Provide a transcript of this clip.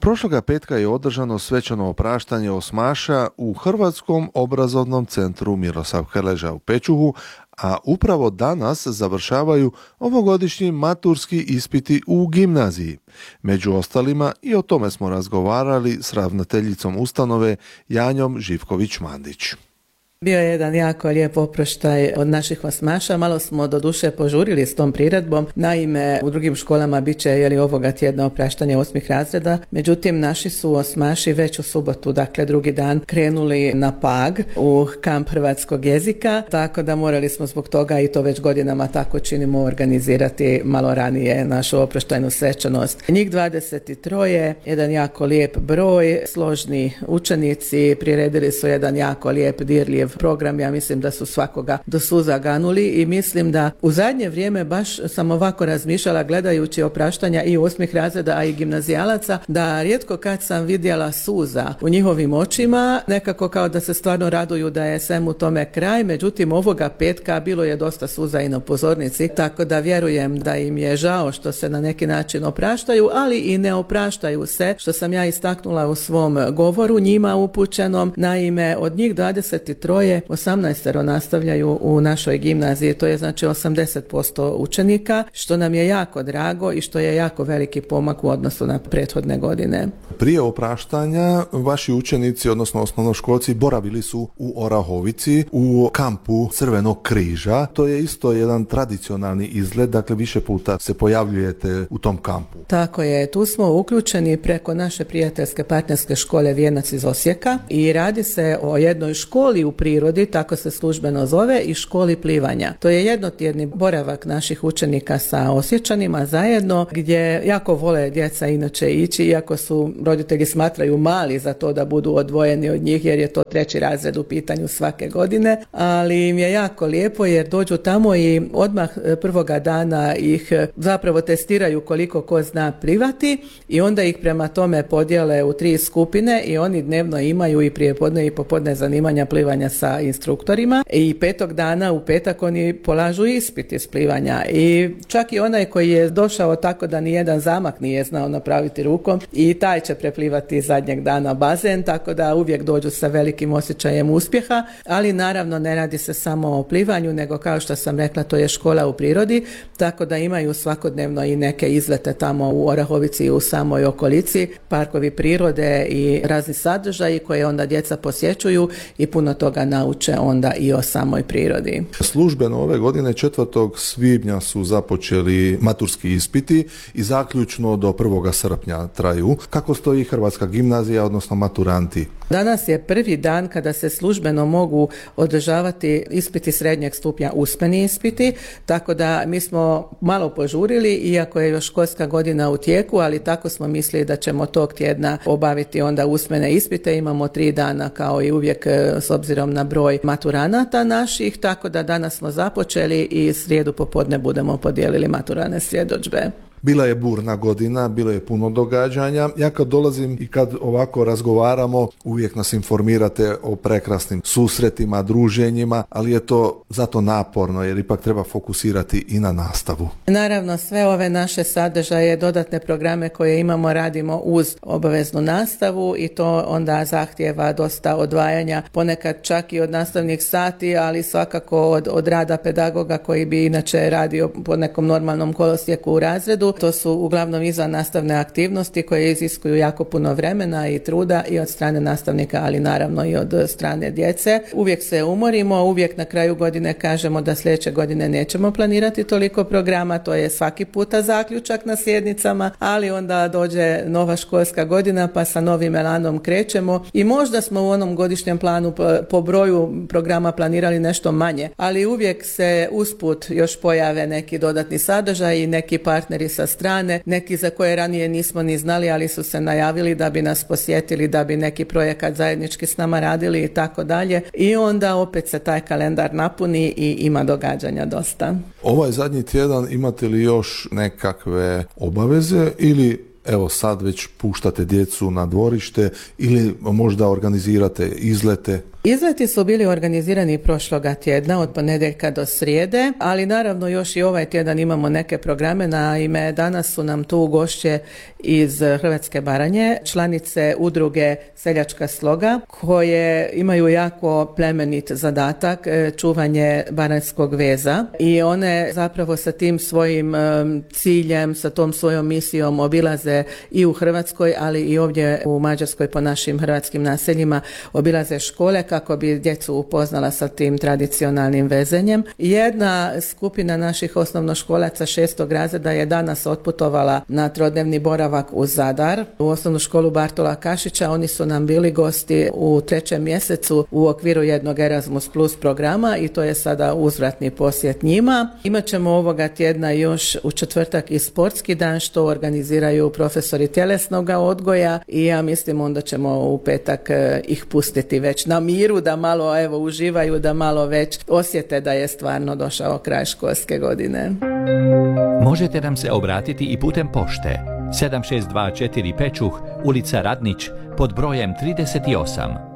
Prošloga petka je održano svečano opraštanje osmaša u Hrvatskom obrazovnom centru Miroslav Krleža u Pečuhu, a upravo danas završavaju ovogodišnji maturski ispiti u gimnaziji. Među ostalima i o tome smo razgovarali s ravnateljicom ustanove Janjom Živković-Mandić. Bio je jedan jako lijep oproštaj od naših osmaša, malo smo doduše požurili s tom priredbom, naime u drugim školama bit će ovoga tjedna opraštanje 8. razreda, međutim naši su osmaši već u subotu, dakle drugi dan, krenuli na Pag u kamp hrvatskog jezika, tako da morali smo zbog toga, i to već godinama tako činimo, organizirati malo ranije našu oproštajnu svečanost. Njih 23, jedan jako lijep broj, složni učenici, priredili su jedan jako lijep dirljiv program, ja mislim da su svakoga do suza ganuli i mislim da u zadnje vrijeme baš sam ovako razmišljala gledajući opraštanja i 8. razreda, a i gimnazijalaca, da rijetko kad sam vidjela suza u njihovim očima, nekako kao da se stvarno raduju da je svemu tome kraj, međutim ovoga petka bilo je dosta suza i na pozornici, tako da vjerujem da im je žao što se na neki način opraštaju, ali i ne opraštaju se, što sam ja istaknula u svom govoru njima upućenom. Naime, od njih 23 18 nastavljaju u našoj gimnaziji, to je znači 80% učenika, što nam je jako drago i što je jako veliki pomak u odnosu na prethodne godine. Prije opraštanja vaši učenici, odnosno osnovnoškolci, boravili su u Orahovici u kampu Crvenog križa. To je isto jedan tradicionalni izgled, dakle više puta se pojavljujete u tom kampu. Tako je, tu smo uključeni preko naše prijateljske partnerske škole Vijenac iz Osijeka i radi se o jednoj školi u prirodi, tako se službeno zove, i školi plivanja. To je jednotjedni boravak naših učenika sa Osječanima zajedno, gdje jako vole djeca inače ići, iako su roditelji smatraju mali za to da budu odvojeni od njih, jer je to 3. razred u pitanju svake godine, ali im je jako lijepo jer dođu tamo i odmah prvoga dana ih zapravo testiraju koliko ko zna plivati i onda ih prema tome podijele u 3 skupine i oni dnevno imaju i prijepodne i popodne zanimanja plivanja sa instruktorima i 5. dana u petak oni polažu ispit iz plivanja i čak i onaj koji je došao tako da nijedan zamak nije znao napraviti rukom i taj će preplivati zadnjeg dana bazen, tako da uvijek dođu sa velikim osjećajem uspjeha, ali naravno ne radi se samo o plivanju, nego kao što sam rekla, to je škola u prirodi, tako da imaju svakodnevno i neke izlete tamo u Orahovici i u samoj okolici, parkovi prirode i razni sadržaji koje onda djeca posjećuju i puno toga nauče onda i o samoj prirodi. Službeno ove godine 4. svibnja su započeli maturski ispiti i zaključno do 1. srpnja traju. Kako stoji Hrvatska gimnazija, odnosno maturanti? Danas je prvi dan kada se službeno mogu održavati ispiti srednjeg stupnja, usmeni ispiti, tako da mi smo malo požurili, iako je još školska godina u tijeku, ali tako smo mislili da ćemo tog tjedna obaviti onda usmene ispite. Imamo 3 dana kao i uvijek s obzirom na broj maturanata naših, tako da danas smo započeli i srijedu popodne budemo podijelili maturalne svjedodžbe. Bila je burna godina, bilo je puno događanja. Ja kad dolazim i kad ovako razgovaramo, uvijek nas informirate o prekrasnim susretima, druženjima, ali je to zato naporno jer ipak treba fokusirati i na nastavu. Naravno, sve ove naše sadržaje, dodatne programe koje imamo radimo uz obaveznu nastavu i to onda zahtijeva dosta odvajanja, ponekad čak i od nastavnih sati, ali svakako od rada pedagoga koji bi inače radio po nekom normalnom kolosijeku u razredu. To su uglavnom izvan nastavne aktivnosti koje iziskuju jako puno vremena i truda i od strane nastavnika, ali naravno i od strane djece. Uvijek se umorimo, uvijek na kraju godine kažemo da sljedeće godine nećemo planirati toliko programa, to je svaki puta zaključak na sjednicama, ali onda dođe nova školska godina pa sa novim elanom krećemo i možda smo u onom godišnjem planu po broju programa planirali nešto manje, ali uvijek se usput još pojave neki dodatni sadržaj i neki partneri sa strane, neki za koje ranije nismo ni znali, ali su se najavili da bi nas posjetili, da bi neki projekat zajednički s nama radili i tako dalje. I onda opet se taj kalendar napuni i ima događanja dosta. Ovaj zadnji tjedan imate li još nekakve obaveze ili evo sad već puštate djecu na dvorište ili možda organizirate izlete? Izleti su bili organizirani prošloga tjedna od ponedjeljka do srijede, ali naravno još i ovaj tjedan imamo neke programe. Naime, danas su nam tu gošće iz Hrvatske Baranje, članice udruge Seljačka sloga, koje imaju jako plemenit zadatak, čuvanje baranjskog veza, i one zapravo sa tim svojim ciljem, sa tom svojom misijom obilaze i u Hrvatskoj, ali i ovdje u Mađarskoj po našim hrvatskim naseljima, obilaze škole kako bi djecu upoznala sa tim tradicionalnim vezenjem. Jedna skupina naših osnovnoškolaca 6. razreda je danas otputovala na trodnevni boravak u Zadar, u osnovnu školu Bartola Kašića. Oni su nam bili gosti u 3. mjesecu u okviru jednog Erasmus Plus programa i to je sada uzvratni posjet njima. Imaćemo ovoga tjedna još u četvrtak i sportski dan što organiziraju profesori tjelesnog odgoja i ja mislim onda ćemo u petak ih pustiti već na miru da malo uživaju, da malo već osjete da je stvarno došao kraj školske godine. Možete nam se obratiti i putem pošte 7624 Pečuh, ulica Radnić, pod brojem 38.